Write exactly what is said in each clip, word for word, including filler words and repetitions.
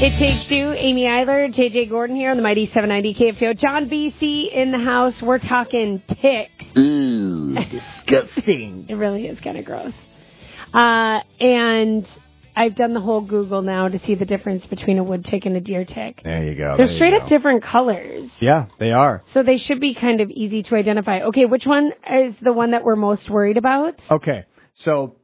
It Takes Two, Amy Eiler, J J Gordon here on the Mighty seven ninety K F T O. John B C in the house. We're talking ticks. Ooh, disgusting. It really is kind of gross. Uh, and I've done the whole Google now to see the difference between a wood tick and a deer tick. There you go. They're there straight you up go. different colors. Yeah, they are. So they should be kind of easy to identify. Okay, which one is the one that we're most worried about? Okay, so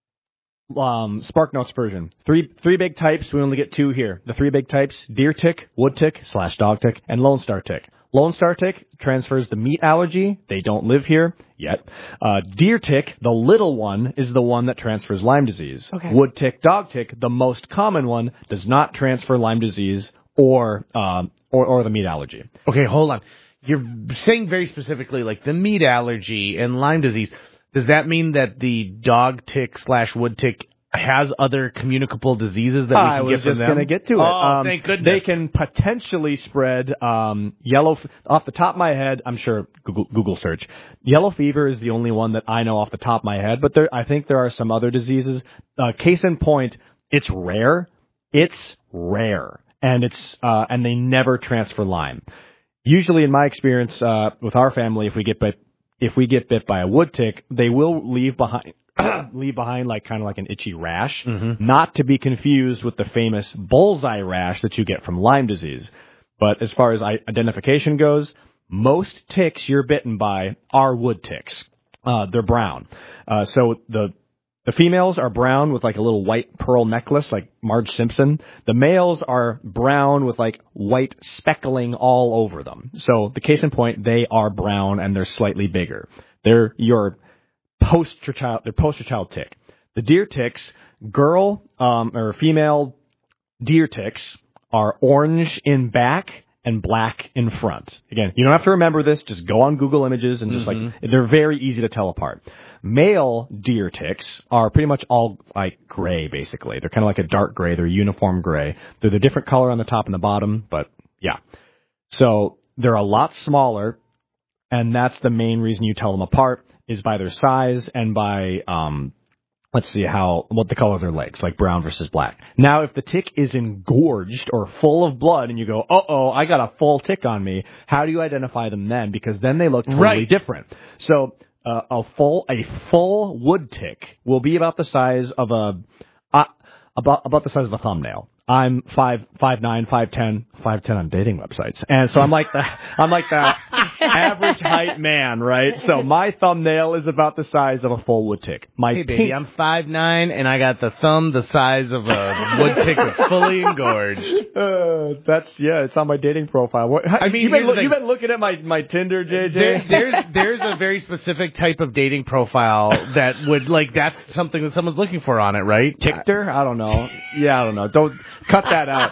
um, SparkNotes version. Three three big types. We only get two here. The three big types, deer tick, wood tick slash dog tick, and Lone Star tick. Lone Star tick transfers the meat allergy. They don't live here yet. Uh, deer tick, the little one, is the one that transfers Lyme disease. Okay. Wood tick, dog tick, the most common one, does not transfer Lyme disease or um, or, or the meat allergy. Okay, hold on. You're saying very specifically like the meat allergy and Lyme disease. Does that mean that the dog tick slash wood tick has other communicable diseases that we can I was get from just them? going to get to it. Oh, Um, thank goodness. They can potentially spread um, yellow. F- off the top of my head, I'm sure Google, Google search. Yellow fever is the only one that I know off the top of my head, but there, I think there are some other diseases. Uh, case in point, it's rare. It's rare, and it's uh, and they never transfer Lyme. Usually, in my experience uh, with our family, if we get bit, if we get bit by a wood tick, they will leave behind. leave behind like kind of like an itchy rash, Mm-hmm. not to be confused with the famous bullseye rash that you get from Lyme disease. But as far as I- identification goes, most ticks you're bitten by are wood ticks. Uh, they're brown. Uh, so the the females are brown with like a little white pearl necklace, like Marge Simpson. The males are brown with like white speckling all over them. So the case in point, they are brown and they're slightly bigger. They're your poster child, they're poster child tick. The deer ticks, girl um, or female deer ticks are orange in back and black in front. Again, you don't have to remember this. Just go on Google Images and just Mm-hmm. like they're very easy to tell apart. Male deer ticks are pretty much all like gray, basically. They're kind of like a dark gray. They're uniform gray. They're the different color on the top and the bottom, but yeah. So they're a lot smaller, and that's the main reason you tell them apart. Is by their size and by, um, let's see how, what the color of their legs, like brown versus black. Now, if the tick is engorged or full of blood and you go, uh-oh, I got a full tick on me, how do you identify them then? Because then they look totally Right. different. So, uh, a full, a full wood tick will be about the size of a, uh, about, about the size of a thumbnail. I'm five, five nine, five ten, five ten on dating websites, and so I'm like that. I'm like that average height man, right? So my thumbnail is about the size of a full wood tick. My Hey, baby, pink, I'm five nine, and I got the thumb the size of a wood tick that's fully engorged. uh, that's yeah, it's on my dating profile. What, I mean, you've been, here's the look, thing. you've been looking at my, my Tinder, J J. There, there's there's a very specific type of dating profile that would, like, that's something that someone's looking for on it, right? Tichter? I don't know. Yeah, I don't know. Don't cut that out.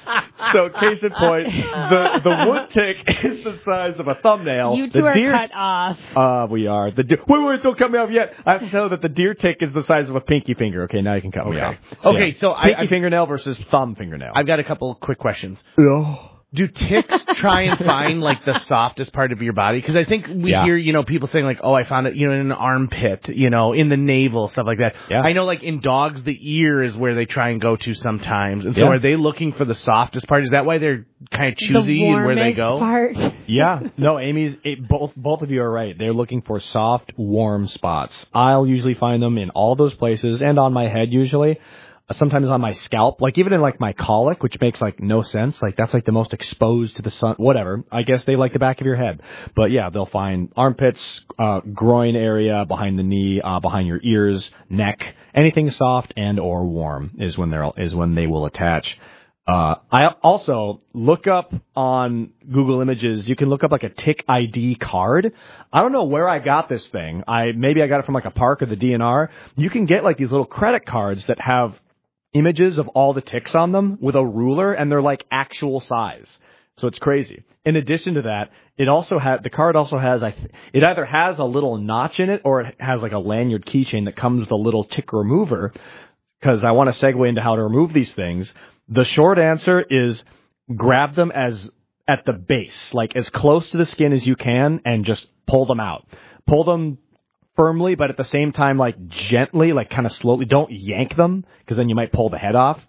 So, case in point, the the wood tick is the size of a thumbnail. You two the are deer, cut off. Uh, we are. The de- wait, wait, don't cut me off yet. I have to tell you that the deer tick is the size of a pinky finger. Okay, now you can cut me Okay. off. Okay, Yeah. so I- pinky I- fingernail versus thumb fingernail. I've got a couple quick questions. Yeah. Do ticks try and find, like, the softest part of your body? Because I think we Yeah. hear, you know, people saying, like, oh, I found it, you know, in an armpit, you know, in the navel, stuff like that. Yeah. I know, like, in dogs, the ear is where they try and go to sometimes. And so Yeah. are they looking for the softest part? Is that why they're kind of choosy the in where they warmest go? Part. Yeah, no, Amy's it, both both of you are right. They're looking for soft, warm spots. I'll usually find them in all those places and on my head usually. Uh, Sometimes on my scalp, like even in like my colic, which makes like no sense. Like that's like the most exposed to the sun. Whatever. I guess they like the back of your head. But yeah, they'll find armpits, uh, groin area, behind the knee, uh, behind your ears, neck, anything soft and or warm is when they're is when they will attach. Uh, I also look up on Google Images. You can look up like a tick I D card. I don't know where I got this thing. I maybe I got it from like a park or the D N R. You can get like these little credit cards that have images of all the ticks on them with a ruler, and they're like actual size. So it's crazy. In addition to that, it also had the card also has I th- it either has a little notch in it or it has like a lanyard keychain that comes with a little tick remover. Because I want to segue into how to remove these things. The short answer is grab them as at the base, like as close to the skin as you can, and just pull them out. Pull them firmly, but at the same time, like gently, like kind of slowly. Don't yank them, because then you might pull the head off.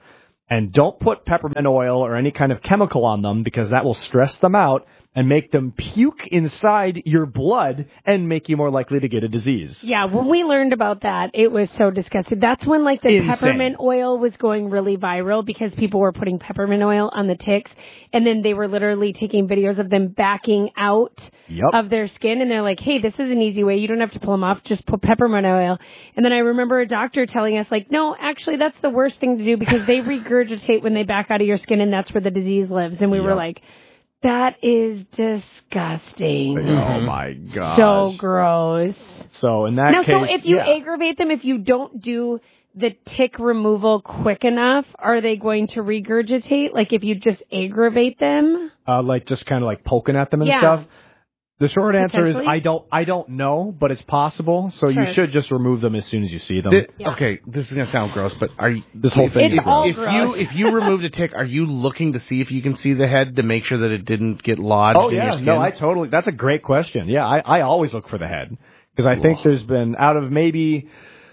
And don't put peppermint oil or any kind of chemical on them because that will stress them out and make them puke inside your blood and make you more likely to get a disease. Yeah, when we learned about that, it was so disgusting. That's when, like, the Insane. peppermint oil was going really viral because people were putting peppermint oil on the ticks, and then they were literally taking videos of them backing out Yep. of their skin, and they're like, hey, this is an easy way. You don't have to pull them off. Just put peppermint oil. And then I remember a doctor telling us, like, no, actually, that's the worst thing to do because they regurgitate when they back out of your skin, and that's where the disease lives. And we Yep. were like, that is disgusting. Oh, my God. So gross. So in that Now, case, so if you yeah. aggravate them, if you don't do the tick removal quick enough, are they going to regurgitate? Like if you just aggravate them? uh, like just kind of like poking at them and Yeah. stuff. The short answer is Potentially. I don't I don't know, but it's possible. So Sure. you should just remove them as soon as you see them. Thi- Yeah. Okay, this is gonna sound gross, but are you, This whole thing It's is all gross. if gross. you if you removed a tick, are you looking to see if you can see the head to make sure that it didn't get lodged Oh in your yeah, skin? no, I totally. That's a great question. Yeah, I, I always look for the head because I think Whoa. there's been out of maybe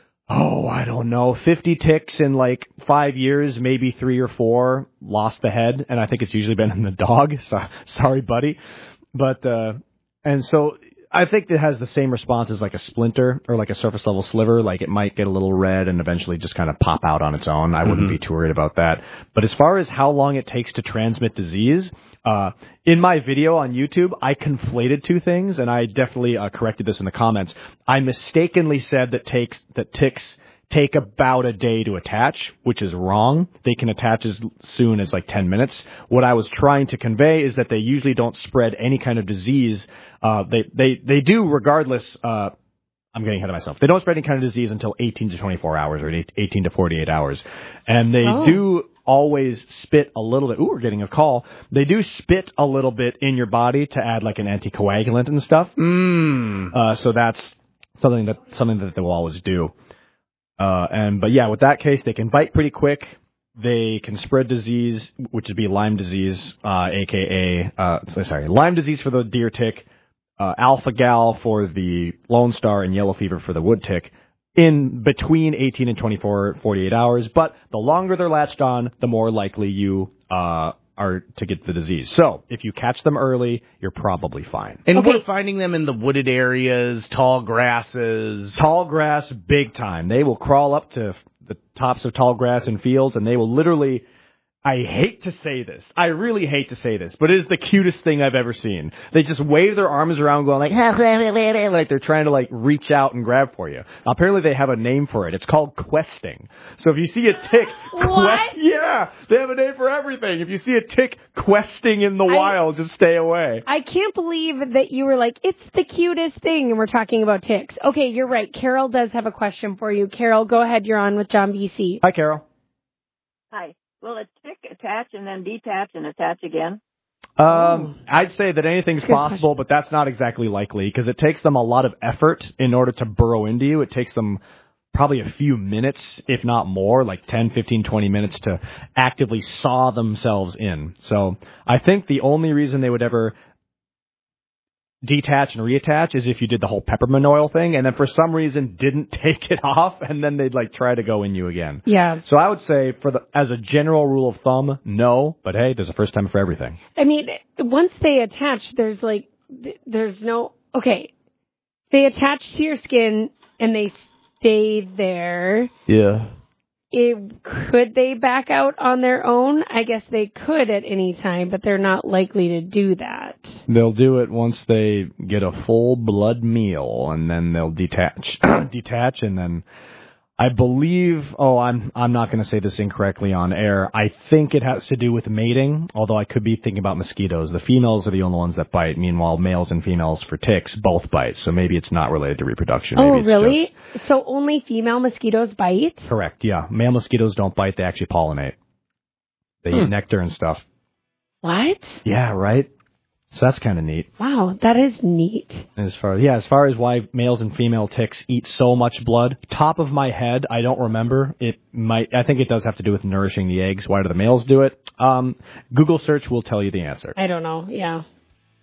oh I don't know fifty ticks in like five years, maybe three or four lost the head, and I think it's usually been in the dog. So, sorry, buddy, but uh, and so. I think it has the same response as like a splinter or like a surface level sliver. Like it might get a little red and eventually just kind of pop out on its own. I wouldn't Mhm. be too worried about that. But as far as how long it takes to transmit disease, uh, in my video on YouTube, I conflated two things, and I definitely uh, corrected this in the comments. I mistakenly said that takes that ticks take about a day to attach, which is wrong. They can attach as soon as like ten minutes. What I was trying to convey is that they usually don't spread any kind of disease. Uh, they, they, they do regardless, uh, I'm getting ahead of myself. They don't spread any kind of disease until eighteen to twenty-four hours or eighteen to forty-eight hours. And they Oh. do always spit a little bit. Ooh, we're getting a call. They do spit a little bit in your body to add like an anticoagulant and stuff. Mm. Uh, so that's something that, something that they will always do. Uh, and, but yeah, with that case, they can bite pretty quick. They can spread disease, which would be Lyme disease, uh, aka, uh, sorry, Lyme disease for the deer tick, uh, alpha gal for the Lone Star, and yellow fever for the wood tick in between eighteen and twenty-four, forty-eight hours. But the longer they're latched on, the more likely you, uh, are to get the disease. So if you catch them early, you're probably fine. And Okay. we're finding them in the wooded areas, tall grasses. Tall grass, big time. They will crawl up to the tops of tall grass and fields, and they will literally, I hate to say this, I really hate to say this, but it is the cutest thing I've ever seen. They just wave their arms around going like, like they're trying to like reach out and grab for you. Apparently they have a name for it. It's called questing. So if you see a tick, What? quest, yeah, they have a name for everything. If you see a tick questing in the I- wild, just stay away. I can't believe that you were like, it's the cutest thing, and we're talking about ticks. Okay, you're right. Carol does have a question for you. Carol, go ahead. You're on with John B C. Hi, Carol. Hi. Will a tick attach and then detach and attach again? Um, I'd say that anything's Good possible, but that's not exactly likely because it takes them a lot of effort in order to burrow into you. It takes them probably a few minutes, if not more, like ten, fifteen, twenty minutes to actively saw themselves in. So I think the only reason they would ever detach and reattach is if you did the whole peppermint oil thing and then for some reason didn't take it off and then they'd like try to go in you again. Yeah. So I would say for the as a general rule of thumb, no, but hey, there's a first time for everything. I mean, once they attach, there's like, th- there's no, okay. They attach to your skin and they stay there. Yeah. It, could they back out on their own? I guess they could at any time, but they're not likely to do that. They'll do it once they get a full blood meal, and then they'll detach, detach, and then I believe. Oh, I'm I'm not going to say this incorrectly on air. I think it has to do with mating, although I could be thinking about mosquitoes. The females are the only ones that bite. Meanwhile, males and females for ticks both bite. So maybe it's not related to reproduction. Maybe Oh, it's really? So only female mosquitoes bite? Just, correct. Yeah, male mosquitoes don't bite. They actually pollinate. They Hmm. eat nectar and stuff. What? Yeah, right. So that's kind of neat. Wow, that is neat. As far yeah, as far as why males and female ticks eat so much blood, top of my head, I don't remember. It might. I think it does have to do with nourishing the eggs. Why do the males do it? Um, Google search will tell you the answer. I don't know. Yeah.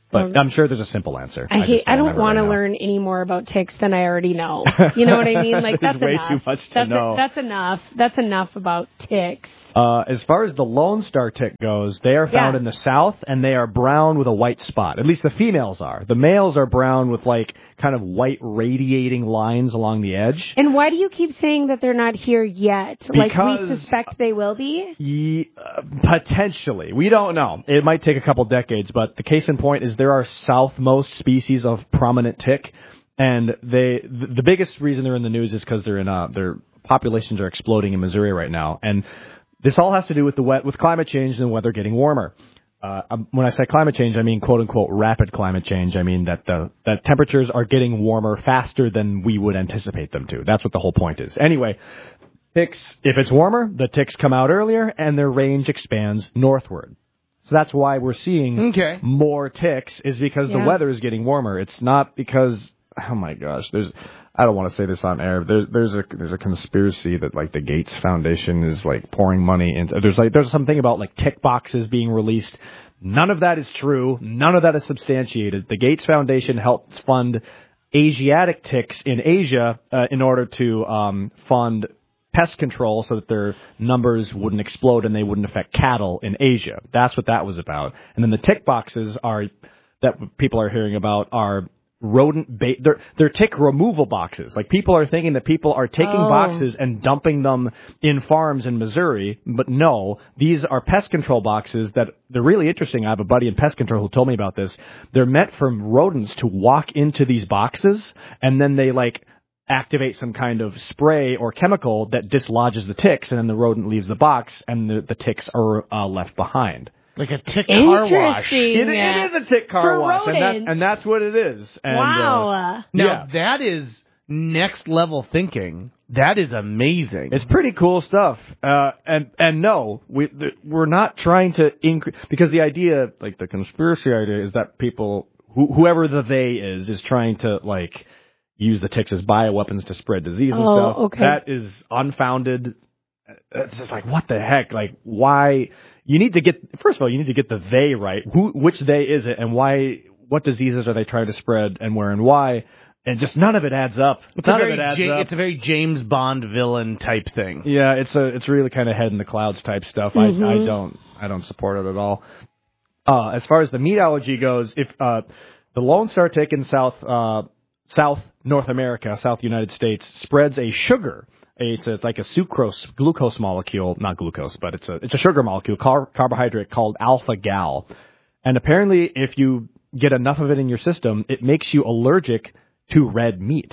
But Um, I'm sure there's a simple answer. I hate. just I don't remember want to right now. learn any more about ticks than I already know. You know what I mean? Like There's that's way enough. too much to that's know. that's enough. That's enough about ticks. Uh, as far as the Lone Star tick goes, they are found Yeah. in the south, and they are brown with a white spot. At least the females are. The males are brown with like kind of white radiating lines along the edge. And why do you keep saying that they're not here yet? like Because- we suspect they will be. Ye, uh, potentially. We don't know. It might take a couple decades, but the case in point is there are southmost species of prominent tick, and they the, the biggest reason they're in the news is because they're in uh, their populations are exploding in Missouri right now, and this all has to do with the wet, with climate change and the weather getting warmer. Uh, um, when I say climate change, I mean quote unquote rapid climate change. I mean that the that temperatures are getting warmer faster than we would anticipate them to. That's what the whole point is. Anyway, ticks. If it's warmer, the ticks come out earlier, and their range expands northward. So that's why we're seeing Okay. more ticks, is because Yeah. the weather is getting warmer. It's not because, oh my gosh, there's, I don't want to say this on air. There's, there's a, there's a conspiracy that like the Gates Foundation is like pouring money into, there's like, there's something about like tick boxes being released. None of that is true. None of that is substantiated. The Gates Foundation helps fund Asiatic ticks in Asia, uh, in order to, um, fund pest control so that their numbers wouldn't explode and they wouldn't affect cattle in Asia. That's what that was about. And then the tick boxes are that people are hearing about are rodent bait. They're, they're tick removal boxes. Like people are thinking that people are taking Oh. boxes and dumping them in farms in Missouri, but no, these are pest control boxes that they're really interesting. I have a buddy in pest control who told me about this. They're meant for rodents to walk into these boxes, and then they like activate some kind of spray or chemical that dislodges the ticks, and then the rodent leaves the box, and the, the ticks are uh, left behind. Like a tick car wash. Interesting. It, it is a tick car For wash, and that's, rodents. and that's what it is. And, Wow. Uh, Now, yeah. that is next level thinking. That is amazing. It's pretty cool stuff. Uh, and, and no, we, th- we're not trying to increase, because the idea, like the conspiracy idea is that people, who, whoever the they is, is trying to like use the ticks as bioweapons to spread disease and Oh, stuff. okay. That is unfounded. It's just like, what the heck? Like, why? You need to get, first of all, you need to get the they right. Who, which they is it, and why, what diseases are they trying to spread, and where and why? And just none of it adds up. It's a, none of very it adds Ja- up. it's a very James Bond villain type thing. Yeah, it's a it's really kind of head in the clouds type stuff. Mhm. I I don't I don't support it at all. Uh, as far as the meat allergy goes, if uh, the Lone Star tick in South uh, South North America, South United States, spreads a sugar. It's, a, it's like a sucrose glucose molecule, not glucose, but it's a it's a sugar molecule, car, carbohydrate called alpha gal. And apparently, if you get enough of it in your system, it makes you allergic to red meat.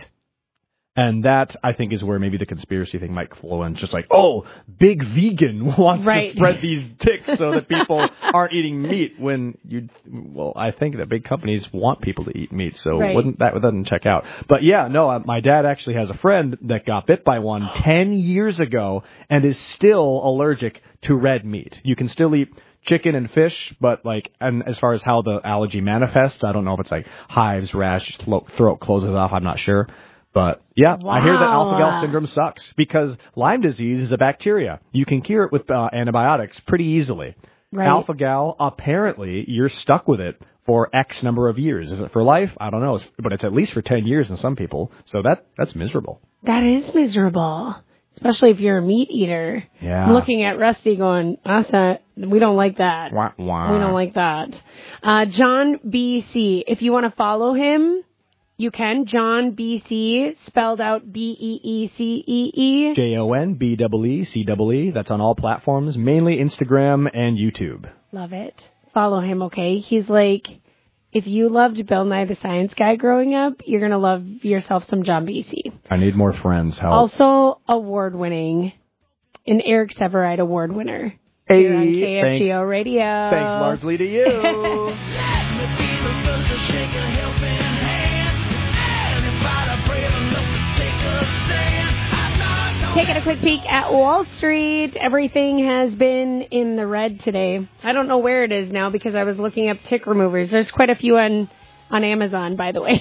And that, I think, is where maybe the conspiracy thing might flow in. Just like, oh, big vegan wants Right. to spread these ticks so that people aren't eating meat. When you, well, I think that big companies want people to eat meat, so Right. wouldn't that doesn't check out. But yeah, no, uh, my dad actually has a friend that got bit by one ten years ago and is still allergic to red meat. You can still eat chicken and fish, but like, and as far as how the allergy manifests, I don't know if it's like hives, rash, throat, throat closes off. I'm not sure. But yeah, I hear that Wow. alpha-gal syndrome sucks because Lyme disease is a bacteria. You can cure it with uh, antibiotics pretty easily. Right. Alpha-gal, apparently, you're stuck with it for X number of years. Is it for life? I don't know, but it's at least for ten years in some people. So that that's miserable. That is miserable, especially if you're a meat eater. Yeah. I'm looking at Rusty going, that's not, we don't like that. Wah, wah. We don't like that. Uh, John B C, if you want to follow him, you can. John B C, spelled out B E E C E E. J O N B E E C E E. That's on all platforms, mainly Instagram and YouTube. Love it. Follow him, okay? He's like, if you loved Bill Nye the Science Guy growing up, you're going to love yourself some John B C. I need more friends. Help. Also award-winning, an Eric Severide award winner. Hey, Here on K F G O thanks. Radio. Thanks largely to you. Taking a quick peek at Wall Street. Everything has been in the red today. I don't know where it is now because I was looking up tick removers. There's quite a few on, on Amazon, by the way.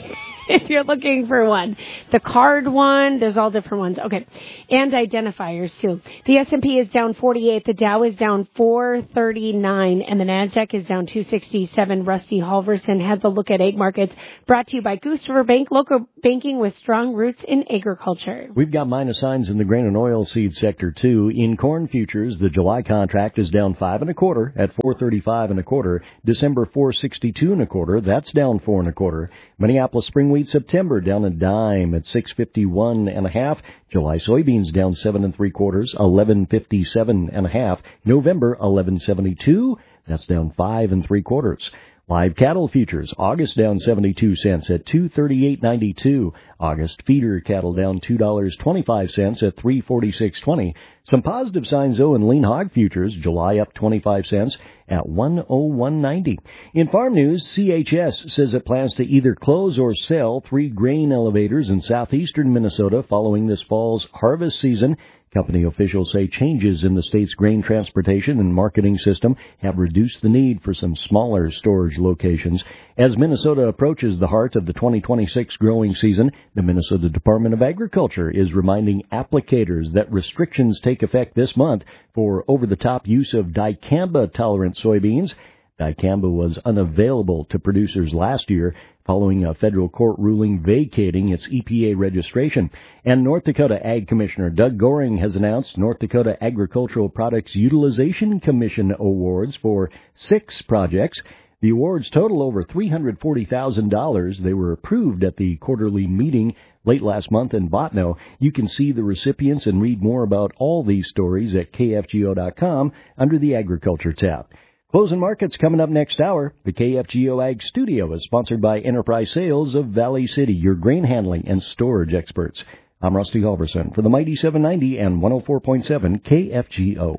if you're looking for one. The card one, there's all different ones. Okay. And identifiers, too. The S and P is down forty-eight. The Dow is down four thirty-nine. And the NASDAQ is down two sixty-seven. Rusty Halverson has a look at egg markets, brought to you by Goose River Bank, local banking with strong roots in agriculture. We've got minus signs in the grain and oilseed sector, too. In corn futures, the July contract is down five and a quarter at four thirty-five and a quarter. December four sixty-two and a quarter. That's down four and a quarter. Minneapolis spring wheat September down a dime at six fifty-one and a half. July soybeans down seven and three quarters, eleven fifty-seven and a half. November eleven seventy-two. That's down five and three quarters. Live cattle futures, August down seventy-two cents at two thirty-eight ninety-two. August feeder cattle down two dollars and twenty-five cents at three forty-six twenty. Some positive signs, though, in lean hog futures, July up twenty-five cents at one oh one ninety. In farm news, C H S says it plans to either close or sell three grain elevators in southeastern Minnesota following this fall's harvest season. Company officials say changes in the state's grain transportation and marketing system have reduced the need for some smaller storage locations. As Minnesota approaches the heart of the twenty twenty-six growing season, the Minnesota Department of Agriculture is reminding applicators that restrictions take effect this month for over-the-top use of dicamba-tolerant soybeans. Dicamba was unavailable to producers last year following a federal court ruling vacating its E P A registration. And North Dakota Ag Commissioner Doug Goring has announced North Dakota Agricultural Products Utilization Commission awards for six projects. The awards total over three hundred forty thousand dollars. They were approved at the quarterly meeting late last month in Botno. You can see the recipients and read more about all these stories at K F G O dot com under the Agriculture tab. Closing markets coming up next hour. The K F G O Ag Studio is sponsored by Enterprise Sales of Valley City, your grain handling and storage experts. I'm Rusty Halverson for the Mighty seven ninety and one oh four point seven K F G O.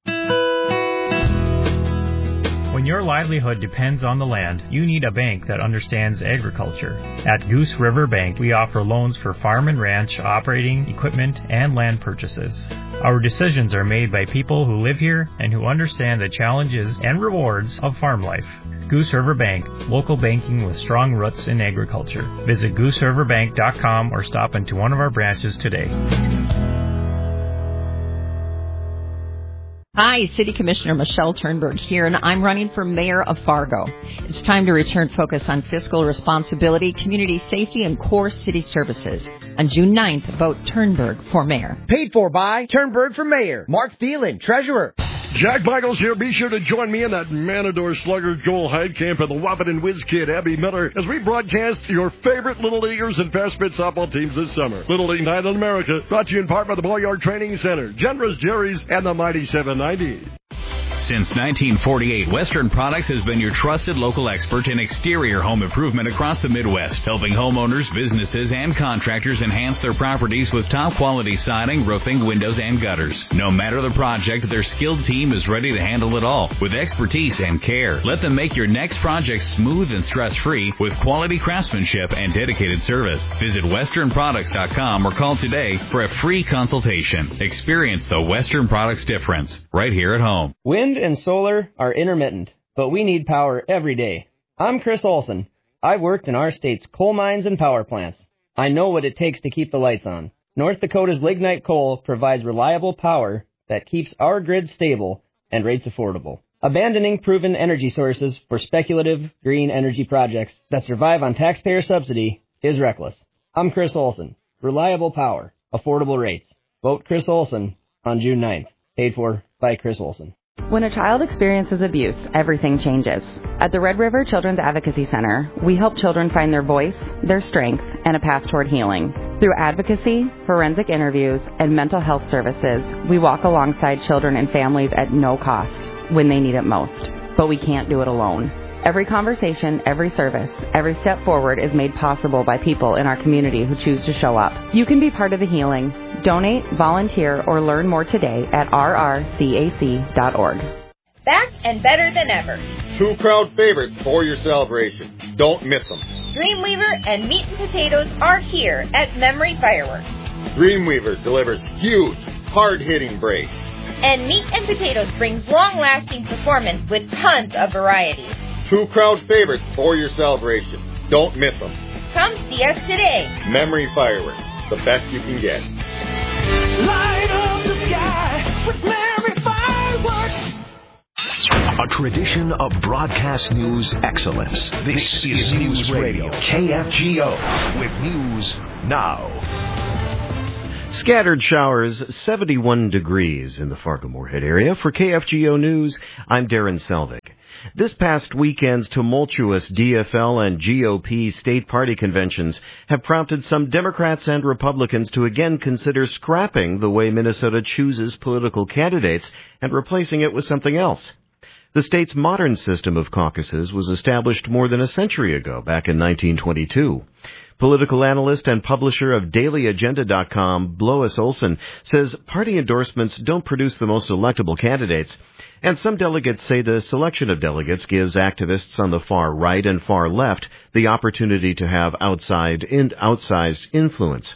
When your livelihood depends on the land, you need a bank that understands agriculture. At Goose River Bank, we offer loans for farm and ranch, operating, equipment, and land purchases. Our decisions are made by people who live here and who understand the challenges and rewards of farm life. Goose River Bank, local banking with strong roots in agriculture. Visit goose river bank dot com or stop into one of our branches today. Hi, City Commissioner Michelle Turnberg here, and I'm running for mayor of Fargo. It's time to return focus on fiscal responsibility, community safety, and core city services. On June ninth, vote Turnberg for mayor. Paid for by Turnberg for mayor. Mark Thielen, treasurer. Jack Michaels here. Be sure to join me in that Matador slugger Joel Heidkamp and the Whoppin' and Whiz Kid Abby Miller as we broadcast your favorite Little Leaguers and Fast Spit softball teams this summer. Little League Night in America, brought to you in part by the Boyard Training Center, Generous Jerry's, and the Mighty seven ninety. Since nineteen forty-eight, Western Products has been your trusted local expert in exterior home improvement across the Midwest, helping homeowners, businesses, and contractors enhance their properties with top-quality siding, roofing, windows, and gutters. No matter the project, their skilled team is ready to handle it all with expertise and care. Let them make your next project smooth and stress-free with quality craftsmanship and dedicated service. Visit western products dot com or call today for a free consultation. Experience the Western Products difference right here at home. Wind and solar are intermittent, but we need power every day. I'm Chris Olson. I've worked in our state's coal mines and power plants. I know what it takes to keep the lights on. North Dakota's lignite coal provides reliable power that keeps our grid stable and rates affordable. Abandoning proven energy sources for speculative green energy projects that survive on taxpayer subsidy is reckless. I'm Chris Olson. Reliable power, affordable rates. Vote Chris Olson on June ninth. Paid for by Chris Olson. When a child experiences abuse, everything changes. At the Red River Children's Advocacy Center, we help children find their voice, their strength, and a path toward healing. Through advocacy, forensic interviews, and mental health services, we walk alongside children and families at no cost when they need it most. But we can't do it alone. Every conversation, every service, every step forward is made possible by people in our community who choose to show up. You can be part of the healing. Donate, volunteer, or learn more today at r r c a c dot org. Back and better than ever. Two crowd favorites for your celebration. Don't miss them. Dreamweaver and Meat and Potatoes are here at Memory Fireworks. Dreamweaver delivers huge, hard-hitting breaks. And Meat and Potatoes brings long-lasting performance with tons of variety. Two crowd favorites for your celebration. Don't miss them. Come see us today. Memory Fireworks, the best you can get. Light up the sky with Memory Fireworks. A tradition of broadcast news excellence. This, this is News Radio, K F G O, with news now. Scattered showers, seventy-one degrees in the Fargo-Moorhead area. For K F G O News, I'm Darren Selvig. This past weekend's tumultuous D F L and G O P state party conventions have prompted some Democrats and Republicans to again consider scrapping the way Minnesota chooses political candidates and replacing it with something else. The state's modern system of caucuses was established more than a century ago, back in nineteen twenty-two. Political analyst and publisher of Daily Agenda dot com, Blois Olson, says party endorsements don't produce the most electable candidates, and some delegates say the selection of delegates gives activists on the far right and far left the opportunity to have outside in, outsized influence.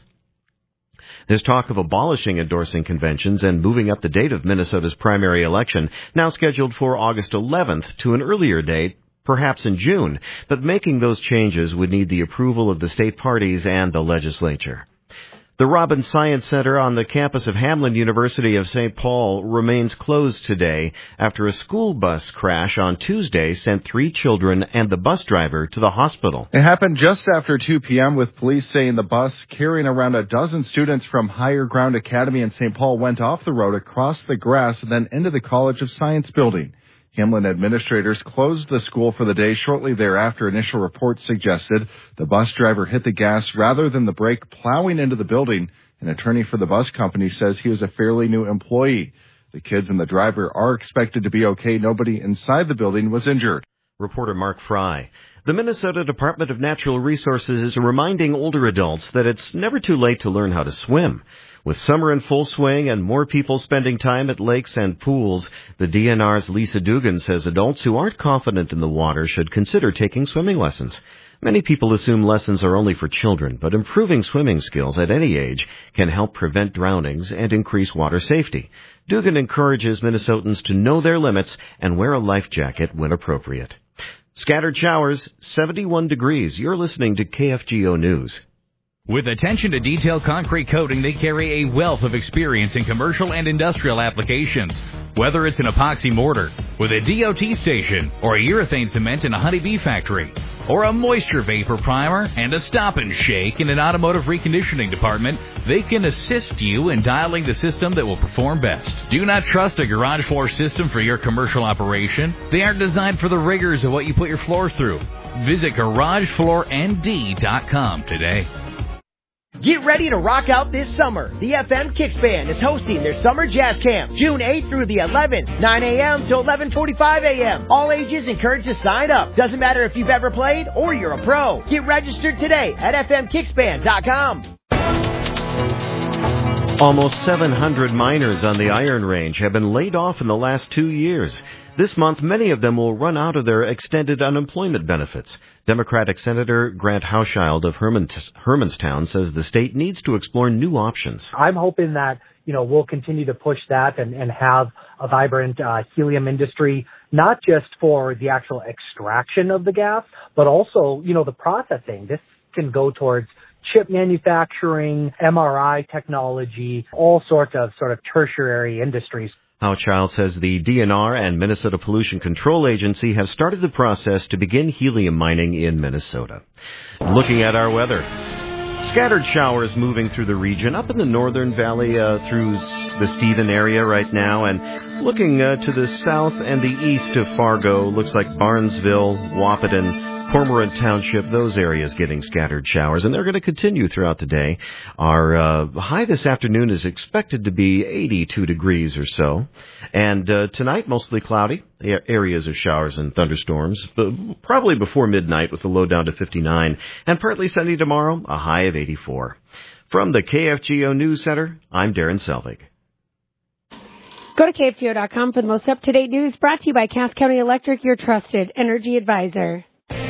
There's talk of abolishing endorsing conventions and moving up the date of Minnesota's primary election, now scheduled for August eleventh, to an earlier date, perhaps in June, but making those changes would need the approval of the state parties and the legislature. The Robbins Science Center on the campus of Hamline University of Saint Paul remains closed today after a school bus crash on Tuesday sent three children and the bus driver to the hospital. It happened just after two p.m. with police saying the bus carrying around a dozen students from Higher Ground Academy in Saint Paul went off the road, across the grass, and then into the College of Science building. Hamline administrators closed the school for the day shortly thereafter. Initial reports suggested the bus driver hit the gas rather than the brake, plowing into the building. An attorney for the bus company says he was a fairly new employee. The kids and the driver are expected to be okay. Nobody inside the building was injured. Reporter Mark Fry. The Minnesota Department of Natural Resources is reminding older adults that it's never too late to learn how to swim. With summer in full swing and more people spending time at lakes and pools, the D N R's Lisa Dugan says adults who aren't confident in the water should consider taking swimming lessons. Many people assume lessons are only for children, but improving swimming skills at any age can help prevent drownings and increase water safety. Dugan encourages Minnesotans to know their limits and wear a life jacket when appropriate. Scattered showers, seventy-one degrees. You're listening to K F G O News. With attention to detail concrete coating, they carry a wealth of experience in commercial and industrial applications. Whether it's an epoxy mortar with a D O T station, or a urethane cement in a honeybee factory, or a moisture vapor primer and a stop and shake in an automotive reconditioning department, they can assist you in dialing the system that will perform best. Do not trust a garage floor system for your commercial operation. They aren't designed for the rigors of what you put your floors through. Visit garage floor n d dot com today. Get ready to rock out this summer. The F M Kicks Band is hosting their summer jazz camp, June eighth through the eleventh, nine a.m. to eleven forty-five a.m. All ages encouraged to sign up. Doesn't matter if you've ever played or you're a pro. Get registered today at f m kicks band dot com. Almost seven hundred miners on the Iron Range have been laid off in the last two years. This month, many of them will run out of their extended unemployment benefits. Democratic Senator Grant Hauschild of Hermans- Hermanstown says the state needs to explore new options. I'm hoping that, you know, we'll continue to push that and, and have a vibrant uh, helium industry, not just for the actual extraction of the gas, but also, you know, the processing. This can go towards chip manufacturing, M R I technology, all sorts of sort of tertiary industries. Hauschild says the D N R and Minnesota Pollution Control Agency have started the process to begin helium mining in Minnesota. Looking at our weather. Scattered showers moving through the region, up in the northern valley uh, through the Stephen area right now, and looking uh, to the south and the east of Fargo, looks like Barnesville, Wahpeton, Cormorant Township, those areas getting scattered showers, and they're going to continue throughout the day. Our uh, high this afternoon is expected to be eighty-two degrees or so, and uh, tonight mostly cloudy, areas of showers and thunderstorms, but probably before midnight with a low down to fifty-nine, and partly sunny tomorrow, a high of eighty-four. From the K F G O News Center, I'm Darren Selvig. Go to K F G O dot com for the most up-to-date news, brought to you by Cass County Electric, your trusted energy advisor.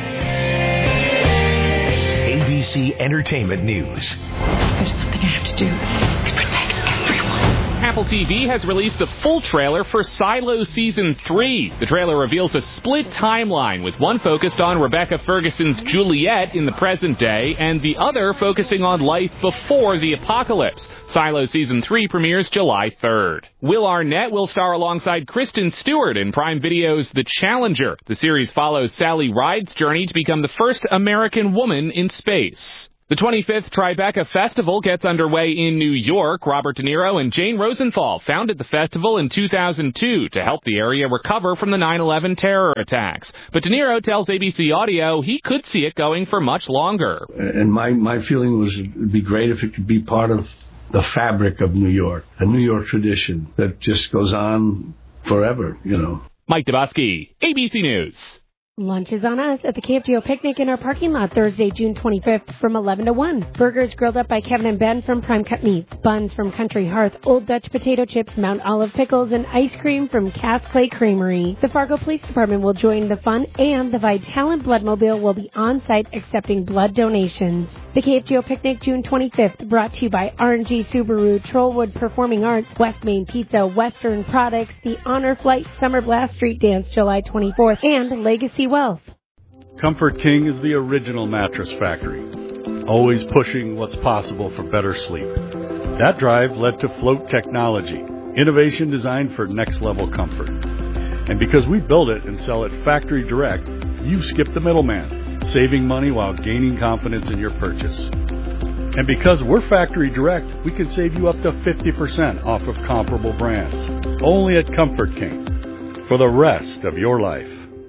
A B C Entertainment News. There's something I have to do to protect everyone. Apple T V has released the full trailer for Silo Season three. The trailer reveals a split timeline, with one focused on Rebecca Ferguson's Juliet in the present day, and the other focusing on life before the apocalypse. Silo Season three premieres July third. Will Arnett will star alongside Kristen Stewart in Prime Video's The Challenger. The series follows Sally Ride's journey to become the first American woman in space. The twenty-fifth Tribeca Festival gets underway in New York. Robert De Niro and Jane Rosenthal founded the festival in two thousand two to help the area recover from the nine eleven terror attacks. But De Niro tells A B C Audio he could see it going for much longer. And my, my feeling was it would be great if it could be part of the fabric of New York, a New York tradition that just goes on forever, you know. Mike Dabowski, A B C News. Lunch is on us at the K F G O Picnic in our parking lot Thursday, June twenty-fifth from eleven to one. Burgers grilled up by Kevin and Ben from Prime Cut Meats, buns from Country Hearth, Old Dutch potato chips, Mount Olive pickles, and ice cream from Cass Clay Creamery. The Fargo Police Department will join the fun, and the Vitalant Bloodmobile will be on site accepting blood donations. The K F G O Picnic June twenty-fifth, brought to you by R and G Subaru, Trollwood Performing Arts, West Main Pizza, Western Products, the Honor Flight Summer Blast Street Dance July twenty-fourth, and Legacy Wealth. Comfort King is the original mattress factory, always pushing what's possible for better sleep. That drive led to Float Technology, innovation designed for next-level comfort. And because we build it and sell it factory direct, you skip the middleman, saving money while gaining confidence in your purchase. And because we're factory direct, we can save you up to fifty percent off of comparable brands. Only at Comfort King, for the rest of your life.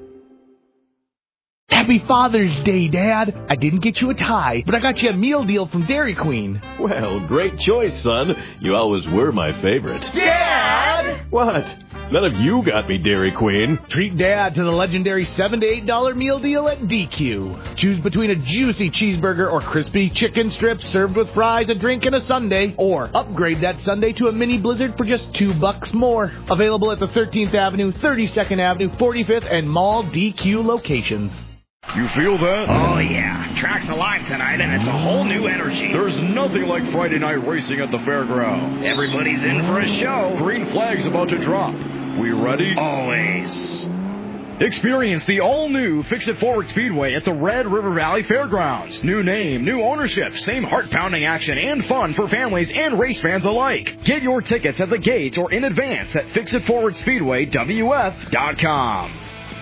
Happy Father's Day, Dad. I didn't get you a tie, but I got you a meal deal from Dairy Queen. Well, great choice, son. You always were my favorite. Dad! What? None of you got me Dairy Queen. Treat Dad to the legendary seven to eight dollar meal deal at D Q. Choose between a juicy cheeseburger or crispy chicken strips served with fries, a drink, and a sundae. Or upgrade that sundae to a mini blizzard for just two bucks more. Available at the thirteenth Avenue, thirty-second Avenue, forty-fifth, and Mall D Q locations. You feel that? Oh, yeah. Track's alive tonight, and it's a whole new energy. There's nothing like Friday night racing at the fairgrounds. Everybody's in for a show. Green flag's about to drop. We ready? Always. Experience the all-new Fix-It Forward Speedway at the Red River Valley Fairgrounds. New name, new ownership, same heart-pounding action and fun for families and race fans alike. Get your tickets at the gate or in advance at fix it forward speedway w f dot com.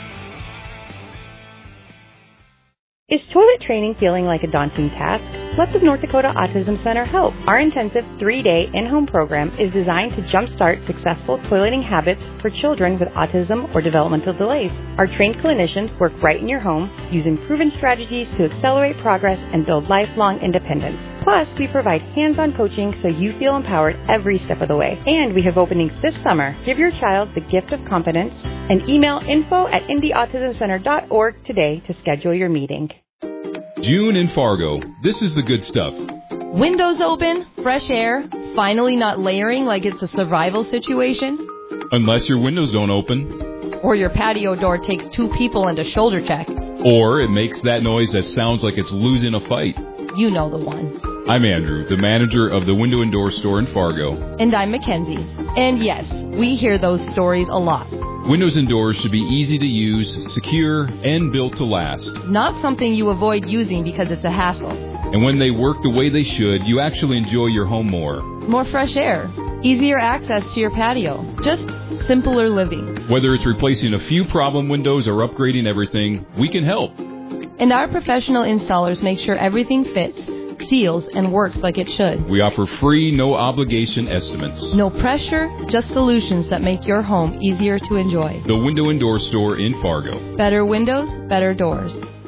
Is toilet training feeling like a daunting task? Let the North Dakota Autism Center help. Our intensive three-day in-home program is designed to jumpstart successful toileting habits for children with autism or developmental delays. Our trained clinicians work right in your home using proven strategies to accelerate progress and build lifelong independence. Plus, we provide hands-on coaching so you feel empowered every step of the way. And we have openings this summer. Give your child the gift of confidence and email info at indy autism center dot org today to schedule your meeting. June in Fargo. This is the good stuff. Windows open, fresh air, finally not layering like it's a survival situation. Unless your windows don't open. Or your patio door takes two people and a shoulder check. Or it makes that noise that sounds like it's losing a fight. You know the one. I'm Andrew, the manager of the Window and Door store in Fargo. And I'm Mackenzie. And yes, we hear those stories a lot. Windows and doors should be easy to use, secure, and built to last. Not something you avoid using because it's a hassle. And when they work the way they should, you actually enjoy your home more. More fresh air, easier access to your patio, just simpler living. Whether it's replacing a few problem windows or upgrading everything, we can help. And our professional installers make sure everything fits, seals, and works like it should. We offer free, no-obligation estimates. No pressure, just solutions that make your home easier to enjoy. The Window and Door store in Fargo. Better windows, better doors.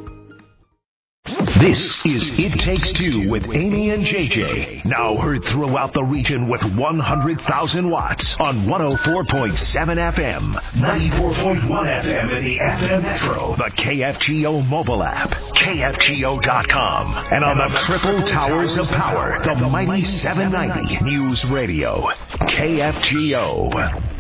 This is It Takes Two with Amy and J J. Now heard throughout the region with one hundred thousand watts on one oh four point seven F M, ninety-four point one F M in the F M Metro, the K F G O mobile app, K F G O dot com, and on the triple towers of power, the mighty seven ninety News Radio, K F G O.